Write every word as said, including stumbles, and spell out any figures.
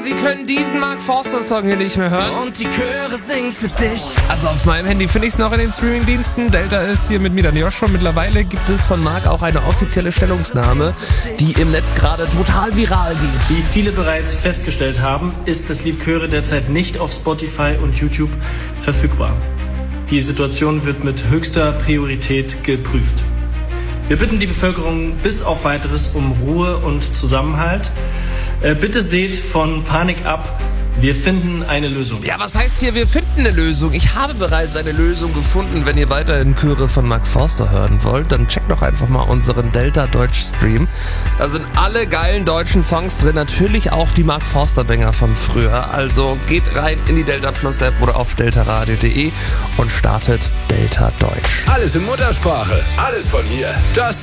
Sie können diesen Mark Forster Song hier nicht mehr hören. Und die Chöre singen für dich. Also auf meinem Handy finde ich es noch in den Streamingdiensten. Delta ist hier mit mir, dann Joshua. Mittlerweile gibt es von Mark auch eine offizielle Stellungnahme, die im Netz gerade total viral geht. Wie viele bereits festgestellt haben, ist das Lied Chöre derzeit nicht auf Spotify und YouTube verfügbar. Die Situation wird mit höchster Priorität geprüft. Wir bitten die Bevölkerung bis auf Weiteres um Ruhe und Zusammenhalt. Äh, bitte seht von Panik ab. Wir finden eine Lösung. Ja, was heißt hier, wir finden eine Lösung? Ich habe bereits eine Lösung gefunden. Wenn ihr weiterhin Chöre von Mark Forster hören wollt, dann checkt doch einfach mal unseren Delta-Deutsch-Stream. Da sind alle geilen deutschen Songs drin, natürlich auch die Mark Forster-Banger von früher. Also geht rein in die Delta Plus App oder auf deltaradio punkt de und startet Delta Deutsch. Alles in Muttersprache, alles von hier. Das